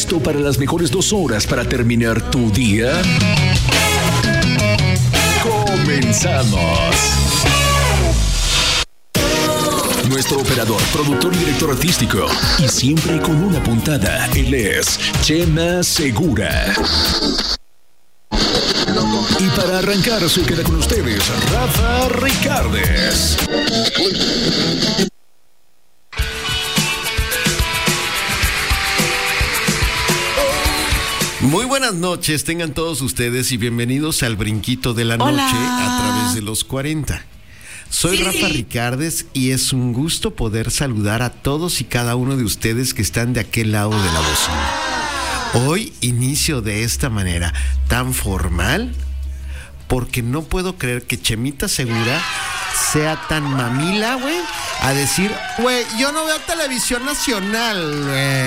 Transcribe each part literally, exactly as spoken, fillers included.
¿Listo para las mejores dos horas para terminar tu día? ¡Comenzamos! Nuestro operador, productor y director artístico, y siempre con una puntada, él es Chema Segura. Y para arrancar se queda con ustedes Rafa Ricardes. Muy buenas noches, tengan todos ustedes y bienvenidos al Brinquito de la Noche. Hola. A través de los cuarenta. Soy sí. Rafa Ricardes y es un gusto poder saludar a todos y cada uno de ustedes que están de aquel lado de la bocina. Hoy inicio de esta manera tan formal porque no puedo creer que Chemita Segura sea tan mamila, güey, a decir, güey, yo no veo televisión nacional,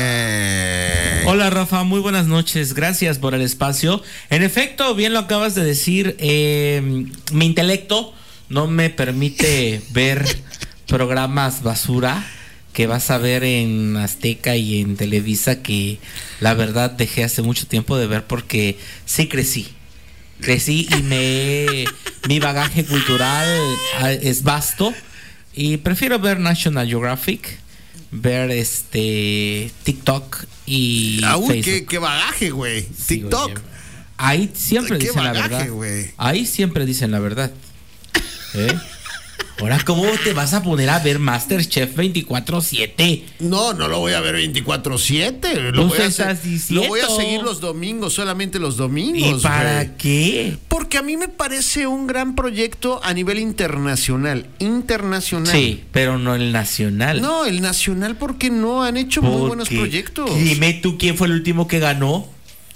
güey. Hola, Rafa, muy buenas noches, gracias por el espacio. En efecto, bien lo acabas de decir, eh, mi intelecto no me permite ver programas basura que vas a ver en Azteca y en Televisa, que la verdad dejé hace mucho tiempo de ver porque sí crecí. Crecí y me mi bagaje cultural es vasto y prefiero ver National Geographic, ver este TikTok y ah, uy, Facebook. ¿qué, qué bagaje, güey? Sí, TikTok. Oye, ahí siempre ¿Qué dicen bagaje, la verdad. Güey? Ahí siempre dicen la verdad. ¿Eh? Ahora, ¿cómo te vas a poner a ver MasterChef veinticuatro siete? No, no lo voy a ver veinticuatro siete. Lo, voy a hacer, lo voy a seguir los domingos, solamente los domingos. ¿Y para güey. qué? Porque a mí me parece un gran proyecto a nivel internacional. Internacional. Sí, pero no el nacional. No, el nacional porque no han hecho porque, muy buenos proyectos. Dime tú quién fue el último que ganó.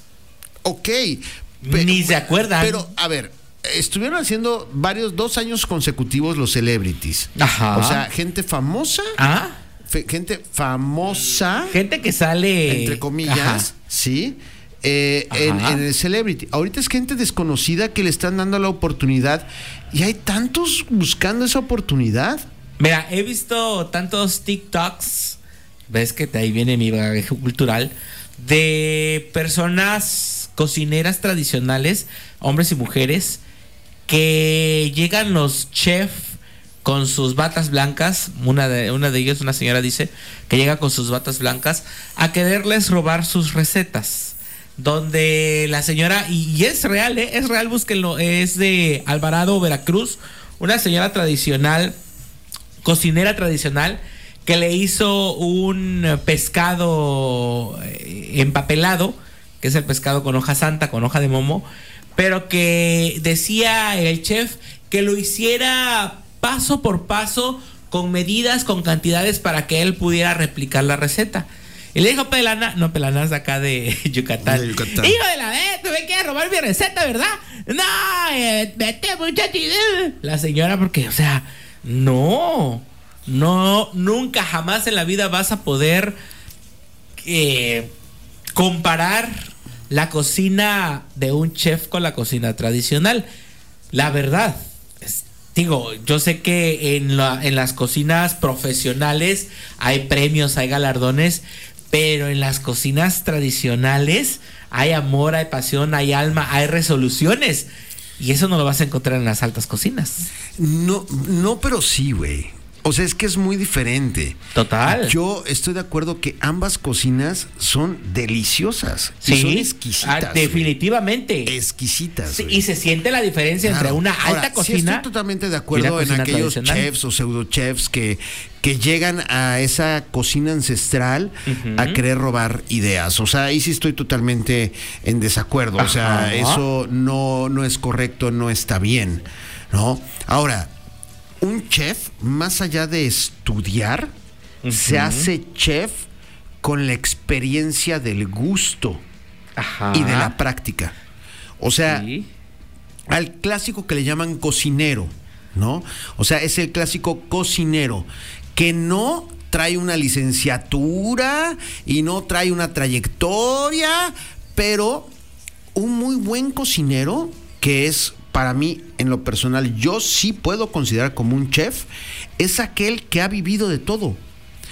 Ok. Pe- Ni se acuerdan. Pero, a ver, estuvieron haciendo varios, dos años consecutivos los celebrities. Ajá. O sea, gente famosa. Ah. Fe, gente famosa. Gente que sale. Entre comillas. Ajá. Sí. Eh, en, en el celebrity. Ahorita es gente desconocida que le están dando la oportunidad. Y hay tantos buscando esa oportunidad. Mira, he visto tantos TikToks. Ves que de ahí viene mi bagaje cultural. De personas cocineras tradicionales, hombres y mujeres, que llegan los chefs con sus batas blancas. Una de, una de ellas, una señora dice que llega con sus batas blancas a quererles robar sus recetas. Donde la señora, y, y es real, ¿eh? es real, búsquenlo, es de Alvarado, Veracruz, una señora tradicional, cocinera tradicional, que le hizo un pescado empapelado, que es el pescado con hoja santa, con hoja de momo, pero que decía el chef que lo hiciera paso por paso, con medidas, con cantidades, para que él pudiera replicar la receta. Y le dijo Pelana, no, Pelana es de acá de Yucatán. De Yucatán. Hijo de la vez, tú me quieres robar mi receta, ¿verdad? No, eh, vete, muchacho. La señora, porque, o sea, no, no, nunca, jamás en la vida vas a poder eh, comparar la cocina de un chef con la cocina tradicional. La verdad, es, digo, yo sé que en, la, en las cocinas profesionales hay premios, hay galardones, pero en las cocinas tradicionales hay amor, hay pasión, hay alma, hay resoluciones. Y eso no lo vas a encontrar en las altas cocinas. No, no, pero sí, güey. O sea, es que es muy diferente. Total. Yo estoy de acuerdo que ambas cocinas son deliciosas. Sí, y son exquisitas. Ah, definitivamente. Wey. Exquisitas. Sí, y se siente la diferencia claro. entre una alta Ahora, cocina. Sí, estoy totalmente de acuerdo en aquellos chefs o pseudo chefs que, que llegan a esa cocina ancestral uh-huh. a querer robar ideas. O sea, ahí sí estoy totalmente en desacuerdo. Ajá. O sea, eso no, no es correcto, no está bien, ¿no? Ahora, un chef, más allá de estudiar, uh-huh. se hace chef con la experiencia del gusto Ajá. y de la práctica. O sea, sí. al clásico que le llaman cocinero, ¿no? O sea, es el clásico cocinero que no trae una licenciatura y no trae una trayectoria, pero un muy buen cocinero que es... Para mí, en lo personal, yo sí puedo considerar como un chef, es aquel que ha vivido de todo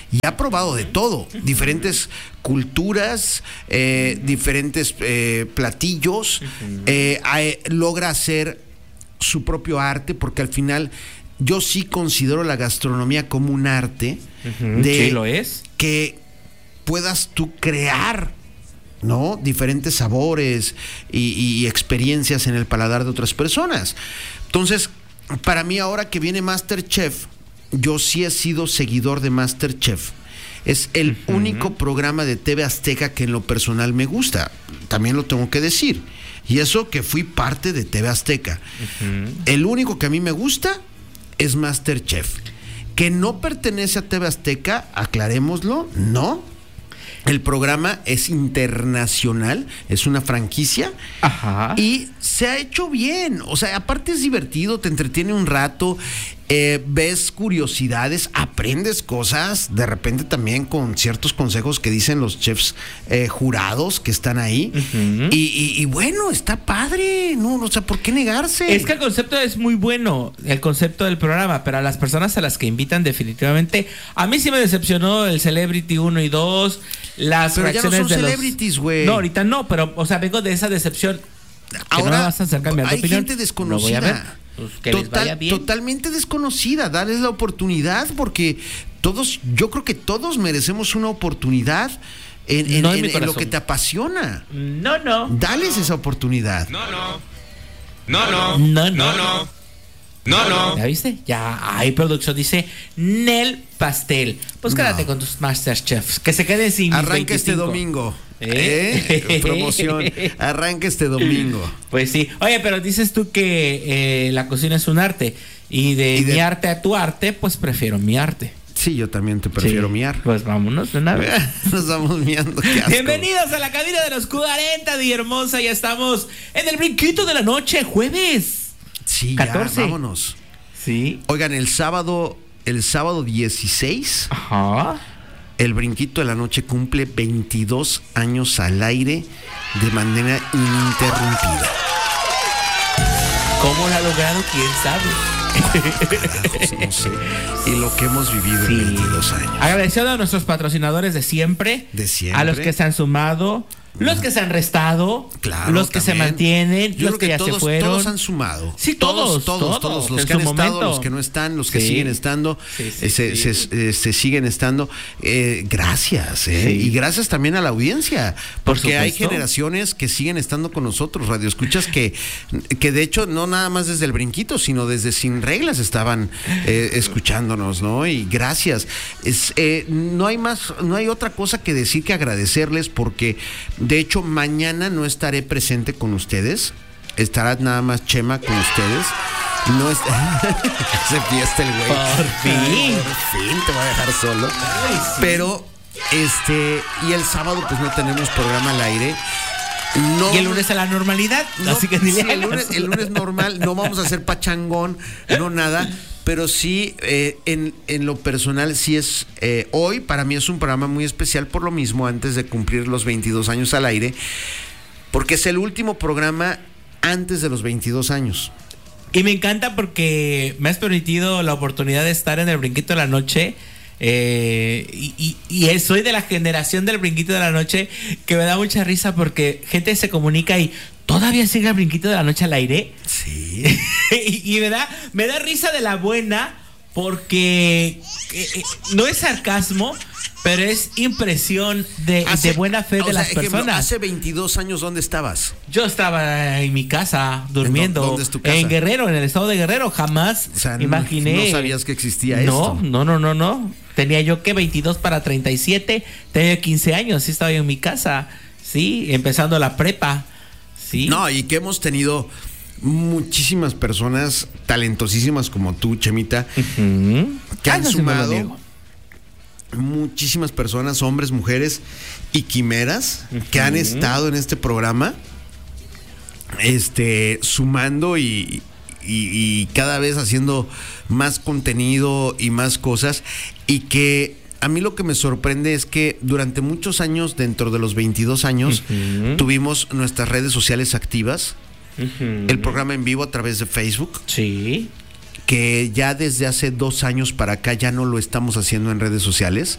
y ha probado de todo, diferentes culturas, eh, diferentes eh, platillos, uh-huh. eh, eh, logra hacer su propio arte, porque al final yo sí considero la gastronomía como un arte. Uh-huh. de ¿Sí lo es? Que puedas tú crear, ¿no?, diferentes sabores y, y experiencias en el paladar de otras personas. Entonces, para mí ahora que viene MasterChef, yo sí he sido seguidor de MasterChef. Es el uh-huh. único programa de T V Azteca que en lo personal me gusta. También lo tengo que decir. Y eso que fui parte de T V Azteca. Uh-huh. El único que a mí me gusta es MasterChef. Que no pertenece a T V Azteca, aclarémoslo, no. El programa es internacional, es una franquicia. Ajá. Y se ha hecho bien. O sea, aparte es divertido, te entretiene un rato, eh, ves curiosidades, aprendes cosas, de repente también con ciertos consejos que dicen los chefs eh, jurados que están ahí. Uh-huh. y, y, y bueno, está padre, no, o sea, ¿por qué negarse? Es que el concepto es muy bueno, el concepto del programa, pero a las personas a las que invitan definitivamente, a mí sí me decepcionó el Celebrity uno y dos, las pero reacciones ya no son de celebrities, güey. No, ahorita no, pero, o sea, vengo de esa decepción. Ahora no me vas a hacer cambiar de hay opinión. gente desconocida. Lo voy a ver. Pues que Total, les vaya bien. Totalmente desconocida, darles la oportunidad, porque todos, yo creo que todos merecemos una oportunidad en, en, no en, en, mi en lo que te apasiona. No, no. Dales esa oportunidad. No, no. No, no. No, no. No, no. No, no. ¿Ya viste? Ya hay producción, dice Nel Pastel. Pues No. quédate con tus Masterchefs. Que se queden sin Arranca veinticinco. este domingo. ¿Eh? ¿Eh? Promoción. Arranca este domingo. Pues sí. Oye, pero dices tú que eh, la cocina es un arte. Y de, Y de- mi arte a tu arte, pues prefiero mi arte. Sí, yo también te prefiero Sí. miar. Pues vámonos de una vez. Nos vamos miando. Qué asco. Bienvenidos a la cabina de los cuarenta, Di Hermosa. Ya estamos en el brinquito de la noche, jueves. Sí, catorce. ya, vámonos. Sí. Oigan, el sábado, el sábado dieciséis, Ajá. el Brinquito de la Noche cumple veintidós años al aire de manera ininterrumpida. ¿Cómo lo ha logrado? ¿Quién sabe? Carajos, no sé. Y lo que hemos vivido Sí. en veintidós años. Agradecido a nuestros patrocinadores de siempre. De siempre. A los que se han sumado. Los que se han restado, Claro, los que también. se mantienen, Yo los creo que, ya todos, se fueron. Todos han sumado. Sí, todos, todos, todos, todos, todos. Los en que han su estado, momento. los que no están, los que Sí. siguen estando, Sí, sí, eh, se, sí. se- eh, se siguen estando. Eh, gracias, eh. Sí. Y gracias también a la audiencia, Por porque hay supuesto. generaciones que siguen estando con nosotros, Radio Escuchas, que, que de hecho no nada más desde el Brinquito, sino desde Sin Reglas estaban eh, escuchándonos, ¿no? Y gracias. Es, eh, no hay más, no hay otra cosa que decir que agradecerles, porque de hecho mañana no estaré presente con ustedes. Estará nada más Chema con ustedes. No es... Se fiesta el güey. Por fin. Por fin te voy a dejar solo. Ay, sí. Pero, este, y el sábado pues no tenemos programa al aire. No, Y el lunes a la normalidad. no, así que ni sí, le el, lunes, hagas. el lunes normal, no vamos a hacer pachangón, no nada. Pero sí, eh, en, en lo personal, sí es, eh, hoy para mí es un programa muy especial por lo mismo, antes de cumplir los veintidós años al aire, porque es el último programa antes de los veintidós años. Y me encanta porque me has permitido la oportunidad de estar en el Brinquito de la Noche. Eh, y, y, y soy de la generación del Brinquito de la Noche, que me da mucha risa porque gente se comunica y todavía sigue el Brinquito de la Noche al aire. Sí. y, y me da, me da risa de la buena porque eh, eh, no es sarcasmo, pero es impresión de, Hace- de buena fe o de sea, las ejemplo, personas. hace veintidós años, ¿dónde estabas? Yo estaba en mi casa durmiendo. ¿Dónde es tu casa? En Guerrero, en el estado de Guerrero. Jamás O sea, no- imaginé. no sabías que existía no, esto. No, no, no, no. Tenía yo que veintidós para treinta y siete. Tenía quince años. Sí, estaba yo en mi casa. Sí, empezando la prepa. Sí. No, y que hemos tenido muchísimas personas talentosísimas como tú, Chemita, Ujú. que Ah, han no, sí me lo sumado. niego. Muchísimas personas, hombres, mujeres y quimeras, que han estado en este programa, este, sumando y, y, y cada vez haciendo más contenido y más cosas, y que a mí lo que me sorprende es que durante muchos años, dentro de los veintidós años, Ujú. tuvimos nuestras redes sociales activas, Ujú. el programa en vivo a través de Facebook, Sí. que ya desde hace dos años para acá ya no lo estamos haciendo en redes sociales.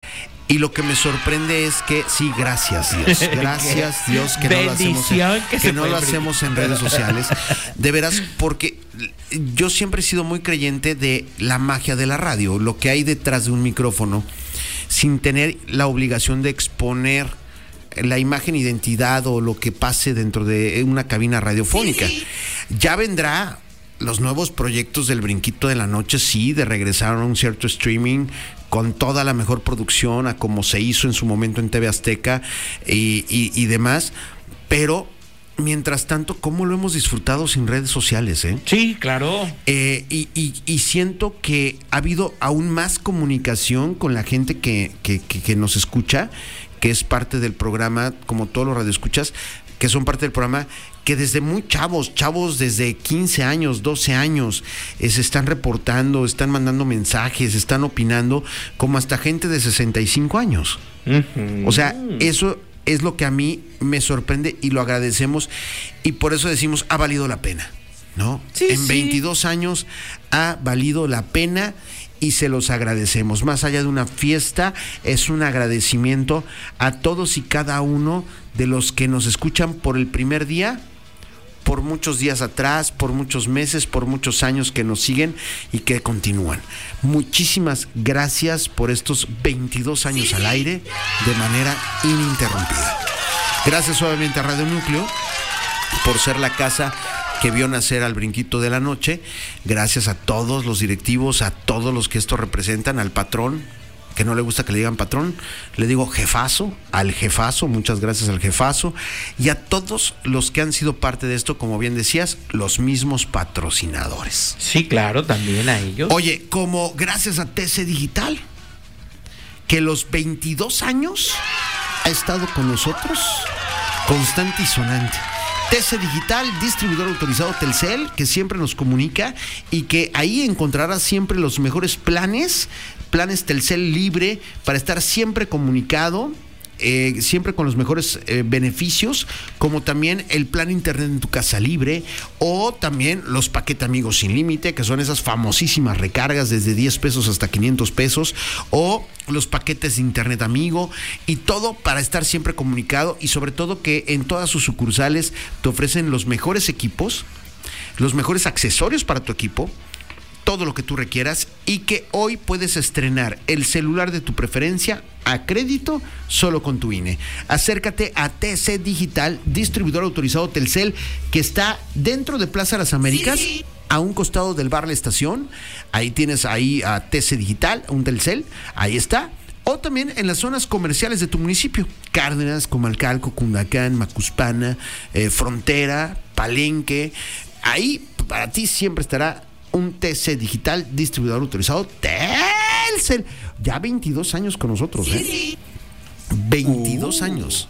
Y lo que me sorprende es que, sí, gracias Dios, gracias Dios que no lo hacemos en, que que no lo hacemos en redes sociales. De veras, porque yo siempre he sido muy creyente de la magia de la radio, lo que hay detrás de un micrófono, sin tener la obligación de exponer la imagen, identidad o lo que pase dentro de una cabina radiofónica. Ya vendrá los nuevos proyectos del Brinquito de la Noche, sí, de regresar a un cierto streaming con toda la mejor producción a como se hizo en su momento en T V Azteca y, y, y demás, pero mientras tanto, ¿cómo lo hemos disfrutado sin redes sociales? ¿eh? Sí, claro. Eh, y, y, y siento que ha habido aún más comunicación con la gente que, que, que, que nos escucha, que es parte del programa, como todos los radioescuchas, que son parte del programa, que desde muy chavos, chavos desde quince años, doce años, eh, se están reportando, están mandando mensajes, están opinando, como hasta gente de sesenta y cinco años. Uh-huh. O sea, eso es lo que a mí me sorprende y lo agradecemos, y por eso decimos, ha valido la pena, ¿no? Sí, en sí. veintidós años ha valido la pena y se los agradecemos. Más allá de una fiesta, es un agradecimiento a todos y cada uno de los que nos escuchan por el primer día, por muchos días atrás, por muchos meses, por muchos años que nos siguen y que continúan. Muchísimas gracias por estos veintidós años al aire de manera ininterrumpida. Gracias suavemente a Radio Núcleo por ser la casa que vio nacer al Brinquito de la Noche. Gracias a todos los directivos, a todos los que esto representan, al patrón, que no le gusta que le digan patrón, le digo jefazo, al jefazo, muchas gracias al jefazo, y a todos los que han sido parte de esto, como bien decías, los mismos patrocinadores. Sí, claro, también a ellos. Oye, como gracias a T C Digital, que los veintidós años ha estado con nosotros, constante y sonante. T C Digital, distribuidor autorizado Telcel, que siempre nos comunica y que ahí encontrarás siempre los mejores planes, planes Telcel libre para estar siempre comunicado, eh, siempre con los mejores eh, beneficios, como también el plan internet en tu casa libre, o también los paquetes amigos sin límite, que son esas famosísimas recargas desde diez pesos hasta quinientos pesos, o los paquetes de internet amigo, y todo para estar siempre comunicado, y sobre todo que en todas sus sucursales te ofrecen los mejores equipos, los mejores accesorios para tu equipo, todo lo que tú requieras, y que hoy puedes estrenar el celular de tu preferencia a crédito solo con tu I N E. Acércate a T C Digital, distribuidor autorizado Telcel, que está dentro de Plaza Las Américas, sí, a un costado del bar La Estación. Ahí tienes ahí a T C Digital, un Telcel, ahí está. O también en las zonas comerciales de tu municipio: Cárdenas, Comalcalco, Cundacán, Macuspana, eh, Frontera, Palenque. Ahí para ti siempre estará un T C Digital, distribuidor autorizado Telcel. Ya veintidós años con nosotros, ¿eh? veintidós uh. años.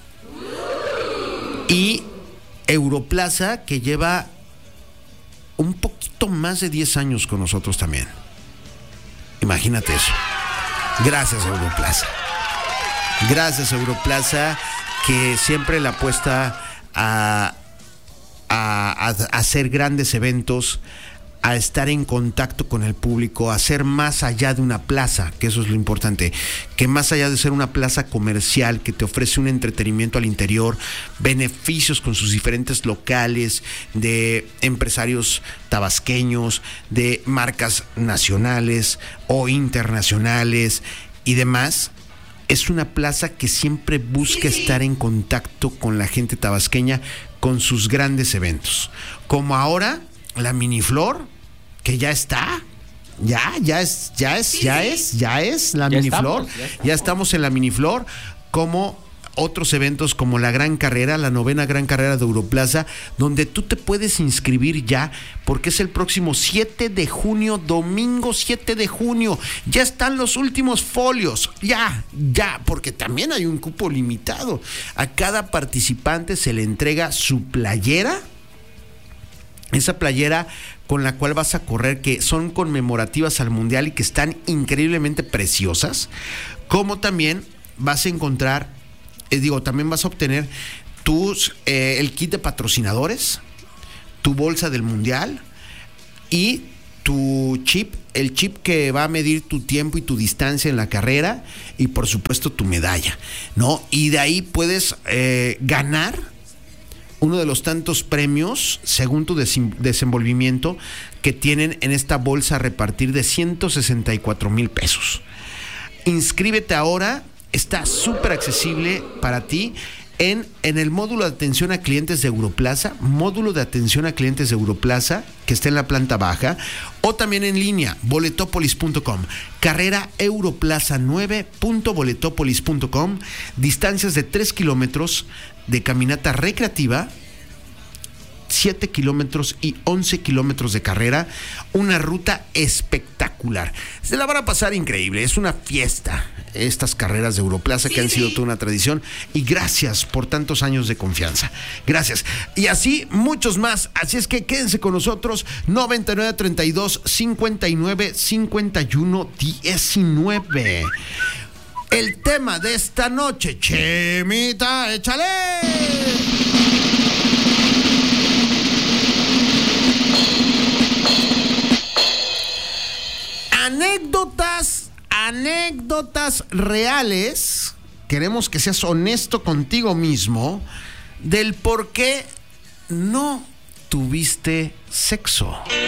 Y Europlaza, que lleva un poquito más de diez años con nosotros también. Imagínate eso. Gracias, Europlaza. Gracias, Europlaza, que siempre le apuesta a, a, a hacer grandes eventos, a estar en contacto con el público, a ser más allá de una plaza, que eso es lo importante, que más allá de ser una plaza comercial que te ofrece un entretenimiento al interior, beneficios con sus diferentes locales, de empresarios tabasqueños, de marcas nacionales o internacionales y demás, es una plaza que siempre busca estar en contacto con la gente tabasqueña, con sus grandes eventos, como ahora la Miniflor, que ya está, ya, ya es, ya es, ya es, ya es la ya Miniflor, estamos, ya, estamos. ya estamos en la Miniflor, como otros eventos como la Gran Carrera, la novena Gran Carrera de Europlaza, donde tú te puedes inscribir ya, porque es el próximo siete de junio, domingo siete de junio, ya están los últimos folios, ya, ya, porque también hay un cupo limitado. A cada participante se le entrega su playera, esa playera con la cual vas a correr, que son conmemorativas al Mundial y que están increíblemente preciosas, como también vas a encontrar, eh, digo, también vas a obtener tus, eh, el kit de patrocinadores, tu bolsa del Mundial y tu chip, el chip que va a medir tu tiempo y tu distancia en la carrera y por supuesto tu medalla, ¿no? Y de ahí puedes eh, ganar uno de los tantos premios según tu des- desenvolvimiento que tienen en esta bolsa a repartir de ciento sesenta y cuatro mil pesos. Inscríbete ahora, está súper accesible para ti. En, en el módulo de atención a clientes de Europlaza, módulo de atención a clientes de Europlaza, que está en la planta baja, o también en línea, boletopolis punto com, carrera Europlaza nueve punto boletopolis punto com, distancias de tres kilómetros de caminata recreativa, siete kilómetros y once kilómetros de carrera, una ruta espectacular. Se la van a pasar increíble, es una fiesta estas carreras de Europlaza que han sido toda una tradición, y gracias por tantos años de confianza. Gracias. Y así muchos más, así es que quédense con nosotros. Noventa y nueve, treinta y dos, cincuenta y nueve, cincuenta y uno, diecinueve. El tema de esta noche, Chemita, échale. Anécdotas, anécdotas reales. Queremos que seas honesto contigo mismo del por qué no tuviste sexo.